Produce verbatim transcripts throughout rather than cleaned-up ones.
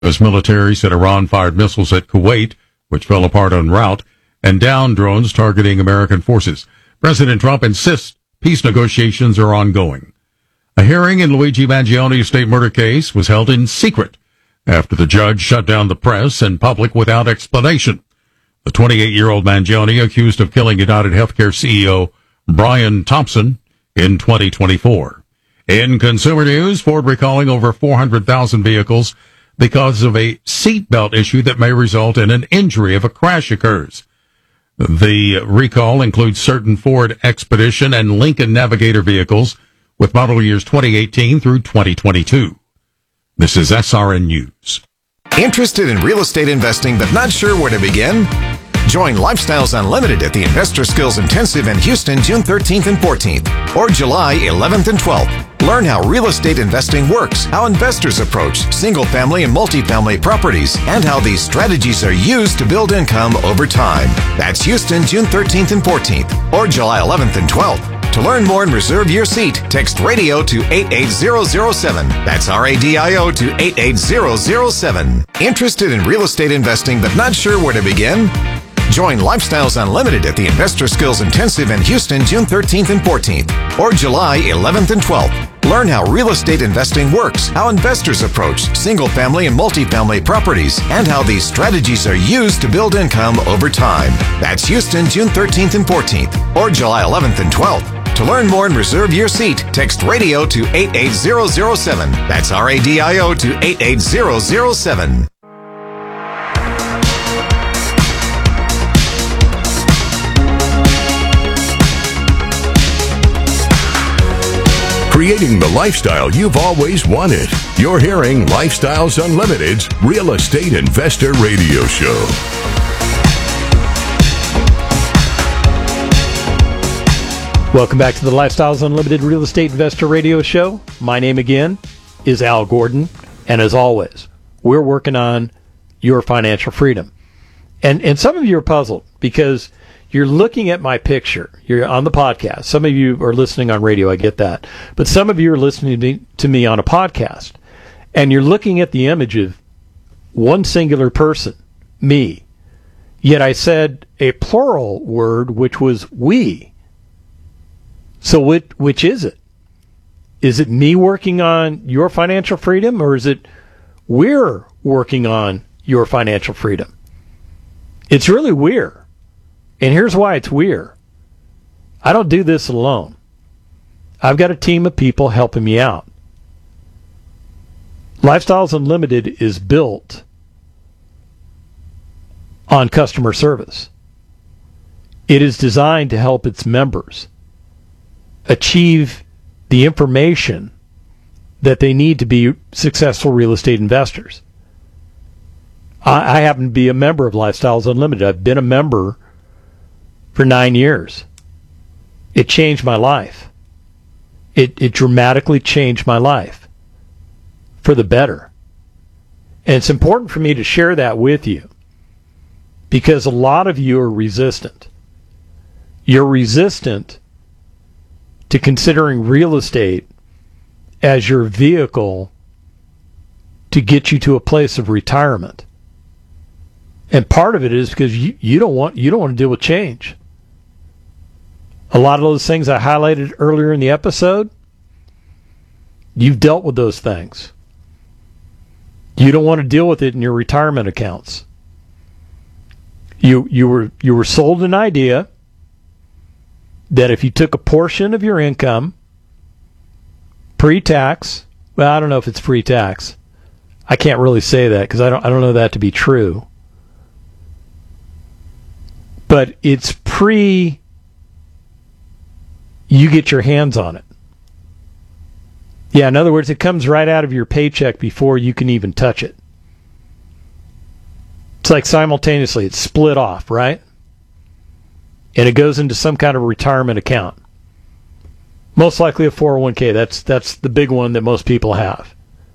U S military said Iran fired missiles at Kuwait, which fell apart en route, and downed drones targeting American forces. President Trump insists peace negotiations are ongoing. A hearing in Luigi Mangioni's state murder case was held in secret after the judge shut down the press and public without explanation. The twenty-eight-year-old Mangioni accused of killing United Healthcare C E O Brian Thompson in twenty twenty-four. In consumer news, Ford recalling over four hundred thousand vehicles because of a seatbelt issue that may result in an injury if a crash occurs. The recall includes certain Ford Expedition and Lincoln Navigator vehicles with model years twenty eighteen through twenty twenty-two. This is S R N News. Interested in real estate investing but not sure where to begin? Join Lifestyles Unlimited at the Investor Skills Intensive in Houston June thirteenth and fourteenth or July eleventh and twelfth. Learn how real estate investing works, how investors approach single-family and multifamily properties, and how these strategies are used to build income over time. That's Houston June thirteenth and fourteenth or July eleventh and twelfth. To learn more and reserve your seat, text radio to eight eight zero zero seven. That's R A D I O to eight eight zero zero seven. Interested in real estate investing but not sure where to begin? Join Lifestyles Unlimited at the Investor Skills Intensive in Houston June thirteenth and fourteenth or July eleventh and twelfth. Learn how real estate investing works, how investors approach single-family and multifamily properties, and how these strategies are used to build income over time. That's Houston June thirteenth and fourteenth or July eleventh and twelfth. To learn more and reserve your seat, text radio to eight eight zero zero seven. That's R A D I O to eight eight zero zero seven. Creating the lifestyle you've always wanted. You're hearing Lifestyles Unlimited's Real Estate Investor Radio Show. Welcome back to the Lifestyles Unlimited Real Estate Investor Radio Show. My name again is Al Gordon, and as always, we're working on your financial freedom. And and some of you are puzzled because you're looking at my picture. You're on the podcast. Some of you are listening on radio, I get that. But some of you are listening to me, to me on a podcast, and you're looking at the image of one singular person, me. Yet I said a plural word, which was we. So which, which is it? Is it me working on your financial freedom, or is it we're working on your financial freedom? It's really we're. And here's why it's we're. I don't do this alone. I've got a team of people helping me out. Lifestyles Unlimited is built on customer service. It is designed to help its members achieve the information that they need to be successful real estate investors. I, I happen to be a member of Lifestyles Unlimited. I've been a member for nine years. It changed my life. It it dramatically changed my life for the better. And it's important for me to share that with you because a lot of you are resistant. You're resistant to considering real estate as your vehicle to get you to a place of retirement. And part of it is because you, you don't want you don't want to deal with change. A lot of those things I highlighted earlier in the episode, you've dealt with those things. You don't want to deal with it in your retirement accounts. You you were you were sold an idea that if you took a portion of your income, pre-tax, well, I don't know if it's pre-tax. I can't really say that because I don't I don't know that to be true. But it's pre you get your hands on it. Yeah, in other words, it comes right out of your paycheck before you can even touch it. It's like simultaneously, it's split off, right? And it goes into some kind of retirement account. Most likely a four oh one k. That's that's the big one that most people have.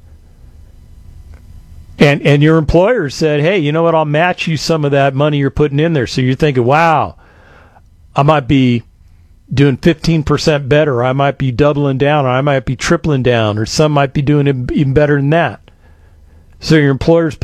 And and your employer said, hey, you know what, I'll match you some of that money you're putting in there. So you're thinking, wow, I might be doing fifteen percent better, or I might be doubling down, or I might be tripling down, or some might be doing it even better than that. So your employer's